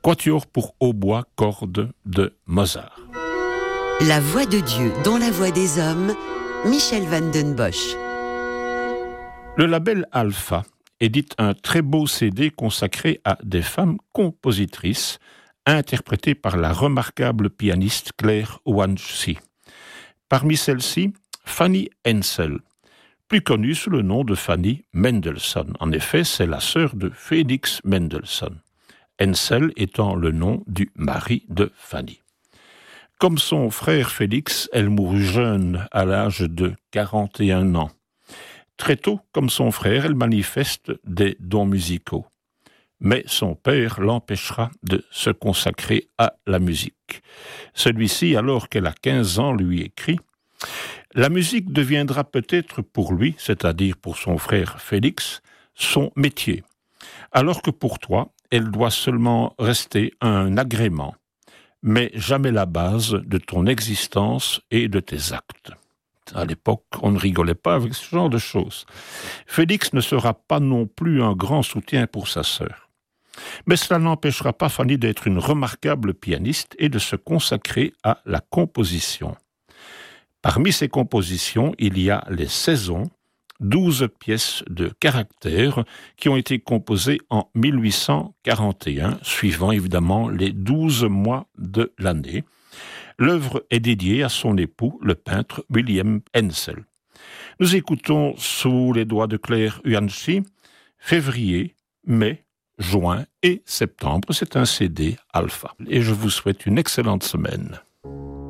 Quatuor pour hautbois, cordes de Mozart. La voix de Dieu dans la voix des hommes, Michel van den Bosch. Le label Alpha édite un très beau CD consacré à des femmes compositrices, interprétées par la remarquable pianiste Claire Wannsee. Parmi celles-ci, Fanny Hensel, plus connue sous le nom de Fanny Mendelssohn. En effet, c'est la sœur de Félix Mendelssohn. Hensel étant le nom du mari de Fanny. Comme son frère Félix, elle mourut jeune, à l'âge de 41 ans. Très tôt, comme son frère, elle manifeste des dons musicaux. Mais son père l'empêchera de se consacrer à la musique. Celui-ci, alors qu'elle a 15 ans, lui écrit « La musique deviendra peut-être pour lui, c'est-à-dire pour son frère Félix, son métier, alors que pour toi, elle doit seulement rester un agrément, mais jamais la base de ton existence et de tes actes. » À l'époque, on ne rigolait pas avec ce genre de choses. Félix ne sera pas non plus un grand soutien pour sa sœur. Mais cela n'empêchera pas Fanny d'être une remarquable pianiste et de se consacrer à la composition. Parmi ses compositions, il y a les Saisons, 12 pièces de caractère qui ont été composées en 1841, suivant évidemment les 12 mois de l'année. L'œuvre est dédiée à son époux, le peintre William Hensel. Nous écoutons sous les doigts de Claire Wannsee, février, mai, juin et septembre. C'est un CD Alpha. Et je vous souhaite une excellente semaine.